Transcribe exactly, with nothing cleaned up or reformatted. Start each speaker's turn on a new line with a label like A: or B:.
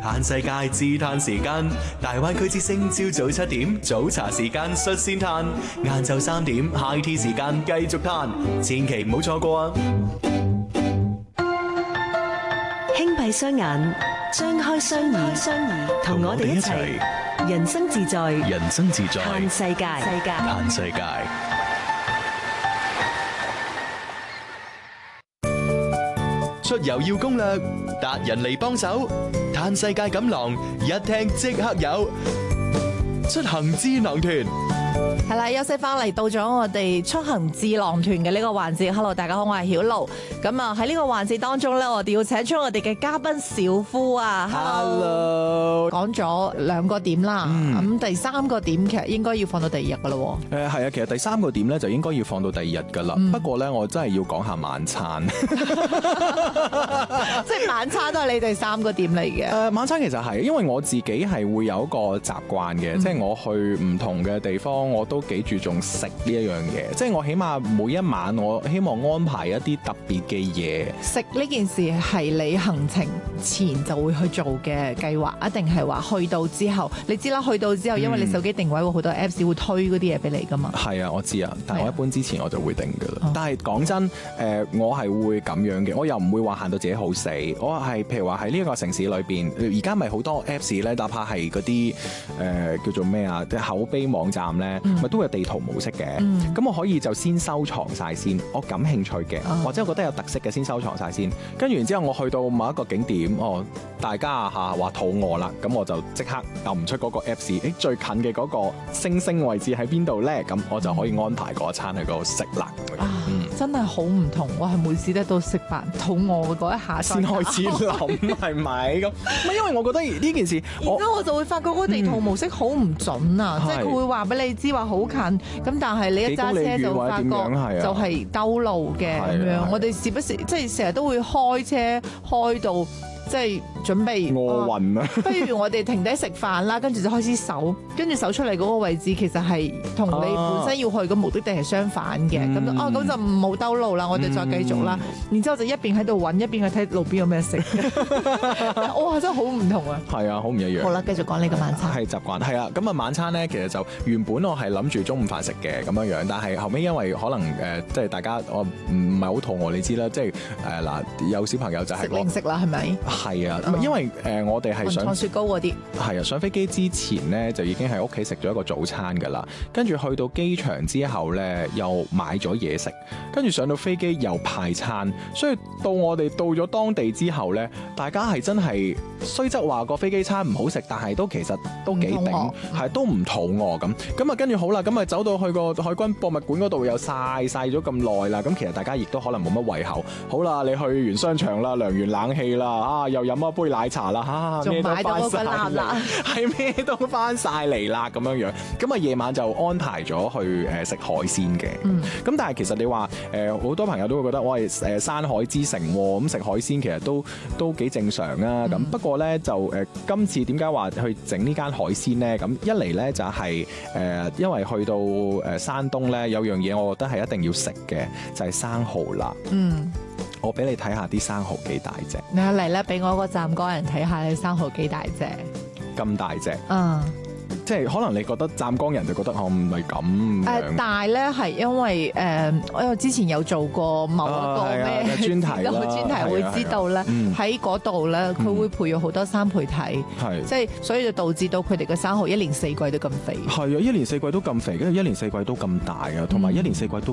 A: 嘆世界自嘆時間，大灣區之聲朝早七點早茶時間率先嘆，晏晝三點 high tea 時間繼續嘆，千祈唔好錯過啊！
B: 輕閉雙眼，張開雙耳，雙耳同我哋一齊人生自在，
A: 人生自在
B: 嘆世界，世界
A: 嘆世界。出遊要攻略，達人嚟幫手，嘆世界錦囊一聽即刻有，出行智囊團。
C: 係啦，休息翻嚟到咗我哋出行智囊團嘅呢個環節。Hello， 大家好，我係曉露。咁啊喺呢個環節當中咧，我哋要請出我哋嘅嘉賓小夫啊。
D: Hello，
C: 講咗兩個點啦，咁、嗯、第三個點其實應該要放到第二日噶咯。
D: 誒係啊，其實第三個點咧就應該要放到第二日噶啦。嗯、不過咧，我真係要講下晚餐，
C: 即係晚餐都係你哋三個點嚟嘅。誒、
D: 呃，晚餐其實係，因為我自己係會有一個習慣嘅，即係、嗯、我去唔同嘅地方，我都幾注重食呢一樣嘢。即、就、係、是、我起碼每一晚，我希望安排一啲特別嘅嘢。
C: 食呢件事係你行程前就會去做嘅計劃，一定係話去到之後，你知啦，去到之後，因為你手機定位會好多 Apps 會推嗰啲嘢俾你噶嘛。係
D: 啊，我知啊，但係我一般之前我就會定噶啦。
C: 啊、
D: 但係講真，誒、呃，我係會咁樣嘅，我又唔會話限到自己好死。我係譬如話喺呢一個城市裏邊，而家咪好多 Apps 咧，哪怕係嗰啲誒叫做咩啊，即係口碑網站咧，咪、嗯、都有地圖模式嘅。咁、嗯、我可以就先收藏晒先，我感興趣嘅，啊、或者我覺得有特色嘅先收藏晒先。跟住然之後，我去到某一個景點，哦，大家嚇話肚餓啦，咁我就即刻撳唔出嗰個 Apps，誒最近嘅嗰個星星位置喺邊度咧？咁我就可以安排嗰一餐喺嗰度食啦。
C: 啊，嗯、真係好唔同，我係每次咧都食飯肚餓嗰一下
D: 先開始諗係咪咁？唔係因為我覺得呢件事，
C: 而家我就會發覺嗰個地圖模式好唔準啊！嗯、即係佢會話俾你知話好近，咁但係你一揸車就發覺就係兜路嘅咁樣。我哋時不時即係成日都會開車開到。即係準備
D: 餓暈啊！
C: 不如我哋停低食飯啦，跟住就開始搜，跟住搜出嚟嗰個位置其實係同你本身要去嘅目的地係相反嘅。咁、嗯、哦，咁就冇兜路啦，我哋再繼續啦。嗯、然之後就一邊喺度揾，一邊去睇路邊有咩食。哇，真係好唔同啊！
D: 係啊，好唔一樣。
C: 好啦，繼續講你嘅晚餐。
D: 係習慣係啊，咁啊晚餐咧，其實就原本我係諗住中午飯食嘅咁樣樣，但係後尾因為可能誒、呃，即係大家我唔唔係好肚餓，你知啦，即係誒嗱有小朋友就係
C: 食零食啦，係咪？
D: 係啊，因為誒、呃、我哋係想
C: 糖雪糕嗰啲，
D: 係啊，上飛機之前咧就已經喺屋企食咗一個早餐噶啦，跟住去到機場之後咧又買咗嘢食，跟住上到飛機又派餐，所以到我哋到咗當地之後咧，大家係真係雖則話個飛機餐唔好食，但係都其實都幾頂，係都唔肚餓咁。咁啊跟住好啦，咁啊走到去個海軍博物館嗰度又曬曬咗咁耐啦，咁其實大家亦都可能冇乜胃口。好啦，你去完商場啦，涼完冷氣啦，啊又飲一杯奶茶啦，嚇咩都翻曬嚟，係咩都翻曬嚟啦咁樣樣。咁啊夜晚就安排咗去誒食海鮮嘅。咁、嗯、但係其實你話誒好多朋友都會覺得我係誒山海之城喎，咁食海鮮其實都都幾正常啊。咁、嗯、不過咧就誒、呃、今次點解話去整呢間海鮮咧？咁一嚟咧就係、是、誒、呃、因為去到誒山東咧有樣嘢，我覺得係一定要食嘅，就係、是、生蠔啦。嗯。我俾你睇下啲生蠔幾大隻，
C: 你嚟咧俾我個湛江人睇下你生蠔幾大隻，
D: 咁大隻，
C: 嗯，
D: 即係可能你覺得湛江人就覺得我唔係咁
C: 誒，大咧係因為誒、呃，我有之前有做過某一個咩專題啦，專題會知道咧喺嗰度咧，佢、嗯、會培育好多生培體，係即係所以就導致到佢哋嘅生蠔一年四季都咁肥，
D: 係啊，一年四季都咁肥，跟住一年四季都咁大啊，同埋一年四季都